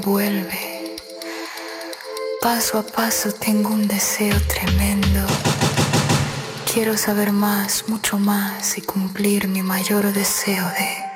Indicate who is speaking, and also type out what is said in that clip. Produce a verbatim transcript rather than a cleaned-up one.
Speaker 1: envuelve. Paso a paso tengo un deseo tremendo. Quiero saber más, mucho más y cumplir mi mayor deseo de